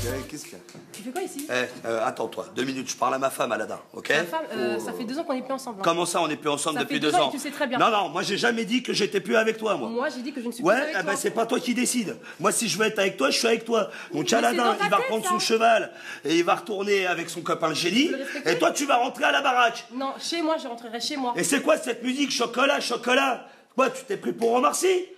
Qu'est-ce qu'il y a? Tu fais quoi ici? Attends-toi, 2 minutes, je parle à ma femme, Alada, ok? Ma femme, ça fait 2 ans qu'on n'est plus ensemble. Hein. Comment ça, on n'est plus ensemble ça depuis fait 2 ans? Et tu sais très bien. Non, non, moi j'ai jamais dit que j'étais plus avec toi, moi. Moi j'ai dit que je ne suis plus avec toi. Ouais, c'est pas toi qui décide. Moi, si je veux être avec toi, je suis avec toi. Donc Mais Aladin, il va tête, prendre ça. son cheval et il va retourner avec son copain le génie. Et toi, tu vas rentrer à la baraque. Non, chez moi, je rentrerai chez moi. Et c'est quoi cette musique? Chocolat, chocolat? Quoi, tu t'es pris pour Omar Sy?